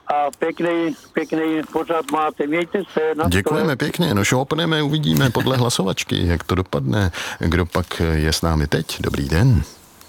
a pěkný pořad máte. Mějte se. Děkujeme pěkně. No šoupneme, uvidíme podle hlasovačky, jak to dopadne. Kdo pak je s námi teď? Dobrý den.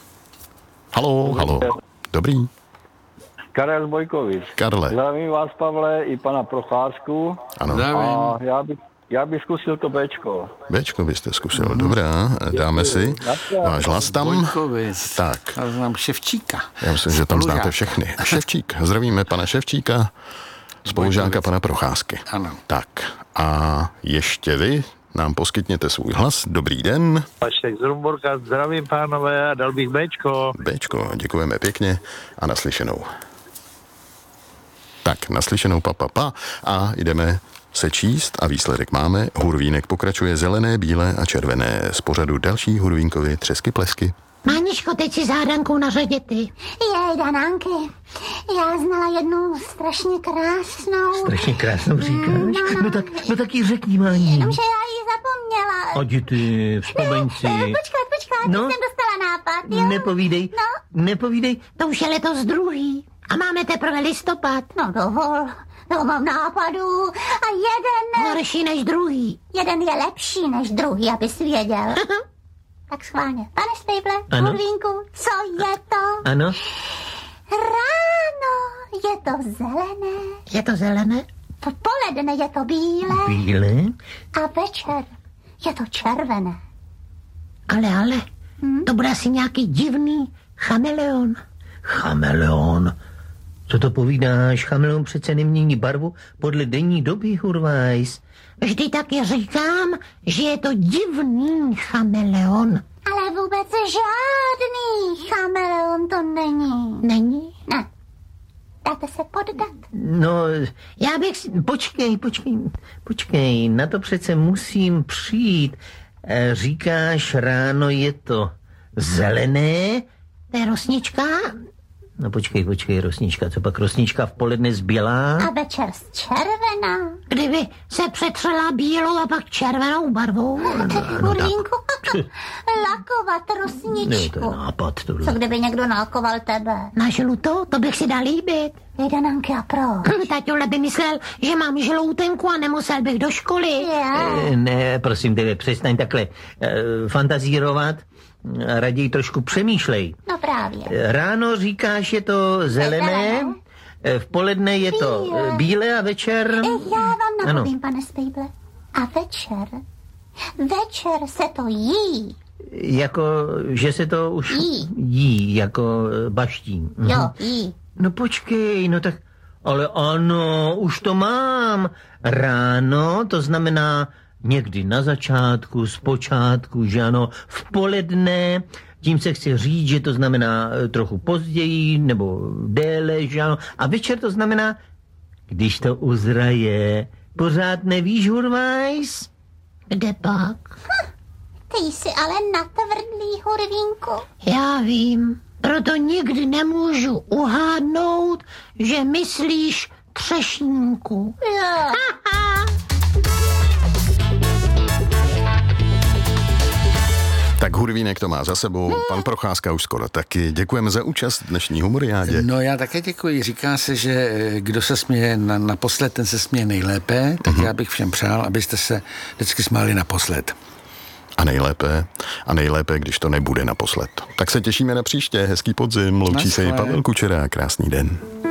Halo. Dobrý. Karel Bojkovič. Karle. Zdravím vás, Pavle, i pana Procházku. Ano. A já bych zkusil to Bčko. Bčko byste zkusil, dobrá. Dáme si váš hlas tam. Bojkovic. Tak. Já znám Ševčíka. Já myslím, že tam znáte všechny. Ševčík. Zdravíme pana Ševčíka, spolužáka pana Procházky. Ano. Tak. A ještě vy nám poskytněte svůj hlas. Dobrý den. Vašek z Rumborka, zdravím pánové a dal bych Bčko. Bčko, děkujeme pěkně a naslyšenou. Tak, naslyšenou pa. A jdeme se číst a výsledek máme. Hurvínek pokračuje zelené, bílé a červené. Z pořadu další Hurvínkovi třesky plesky. Máničko, teď si s hádankou na řadě ty. Jej, Danánky, já znala jednu strašně krásnou. Strašně krásnou říkáš? No tak jí řekni, Máni. Jenomže já ji zapomněla. Adi ty, vzpomeň si. Počkat, no? Jsem dostala nápad, jo? Nepovídej. To už je letos druhý. A máme teprve listopad. No dovol, to mám nápadu. A jeden... Horší než druhý. Jeden je lepší než druhý, abys věděl. Tak schválně. Pane Stejble, Hurvínku, co je to? Ano. Ráno je to zelené. Je to zelené? V poledne je to bílé. Bílé? A večer je to červené. Ale, to bude asi nějaký divný chameleon. Chameleon? Co to povídáš? Chameleon přece nemění barvu podle denní doby, Hurvajs. Vždy taky říkám, že je to divný chameleon. Ale vůbec žádný chameleon to není. Není? Ne. Dáte se poddat? No, já bych si... Počkej, na to přece musím přijít. Říkáš, ráno je to zelené? To je rosnička? No počkej, rosnička, co pak rosnička v poledne zbělá? A večer červená. Kdyby se přetřela bílou a pak červenou barvou. Hurvínku, lakovat rosničku. No, to je nápad, tohle. Co kdyby někdo nalakoval tebe? Na žlutou? To bych si dal líbit. Danánky, a proč? Taťule by myslel, že mám žloutenku a nemusel bych do školy. Ne, prosím tebe, přestaň takhle fantazírovat. Raději trošku přemýšlej. No právě. Ráno říkáš, je to zelené, v poledne je to bílé a večer... Já vám napovím, pane Stejble. A večer se to jí. Jako, že se to už jí jako baští. Jo, jí. No počkej, no tak... Ale ano, už to mám. Ráno, to znamená někdy na začátku, zpočátku, že ano, v poledne, tím se chci říct, že to znamená trochu později, nebo déle, že ano, a večer to znamená, když to uzraje. Pořád nevíš, Hurvajs? Kde pak? Ty jsi ale natvrdlý, Hurvínku. Já vím, proto nikdy nemůžu uhádnout, že myslíš třešníku. Jo. Tak Hurvínek to má za sebou, pan Procházka už skoro taky. Děkujeme za účast v dnešní humoriádě. No já také děkuji. Říká se, že kdo se směje naposled, ten se směje nejlépe, tak já bych všem přál, abyste se vždycky smáli naposled. A nejlépe, když to nebude naposled. Tak se těšíme na příště. Hezký podzim, loučí se i Pavel Kučera. Krásný den.